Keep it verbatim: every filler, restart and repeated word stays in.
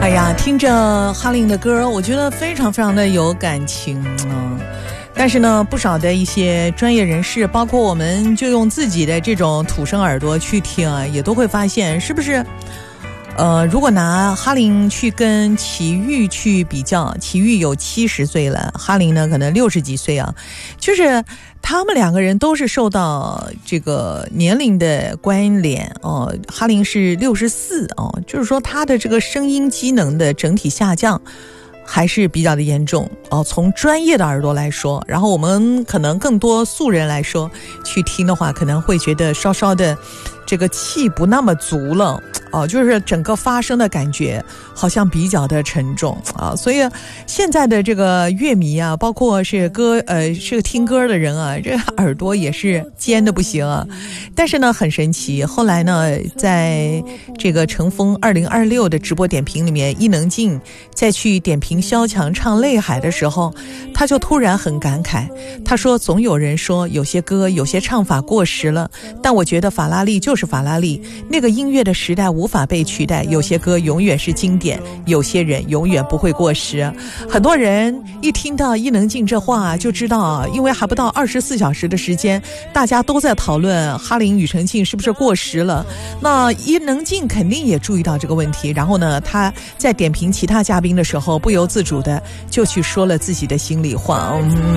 哎呀，听着哈林的歌，我觉得非常非常的有感情啊。但是呢，不少的一些专业人士，包括我们就用自己的这种土生耳朵去听啊，也都会发现，是不是？呃，如果拿哈林去跟齐豫去比较，齐豫有七十岁了，哈林呢可能六十几岁啊，就是他们两个人都是受到这个年龄的关联哦。哈林是六十四哦，就是说他的这个声音机能的整体下降还是比较的严重哦。从专业的耳朵来说，然后我们可能更多素人来说去听的话，可能会觉得稍稍的这个气不那么足了哦，就是整个发声的感觉好像比较的沉重啊。所以现在的这个乐迷啊，包括是歌呃是个听歌的人啊，这耳朵也是尖的不行啊。但是呢很神奇，后来呢在这个乘风二零二六的直播点评里面，伊能静再去点评萧蔷唱《泪海》的时候，他就突然很感慨，他说总有人说有些歌有些唱法过时了，但我觉得法拉利就是法拉利，那个音乐的时代无法被取代，有些歌永远是经典，有些人永远不会过时。很多人一听到伊能静这话就知道，因为还不到二十四小时的时间，大家都在讨论哈林庾澄庆是不是过时了。那伊能静肯定也注意到这个问题，然后呢他在点评其他嘉宾的时候不由自主的就去说了自己的心里话。嗯